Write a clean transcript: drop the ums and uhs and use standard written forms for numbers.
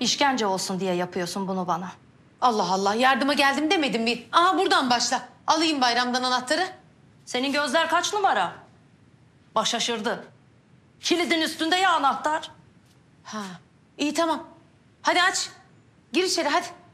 işkence olsun diye yapıyorsun bunu bana. Allah Allah, yardıma geldim demedim mi? Aha buradan başla. Alayım bayramdan anahtarı. Senin gözler kaç numara? Baş şaşırdı. Kilidin üstünde ya anahtar. Ha, iyi tamam. Hadi aç. Gir içeri hadi.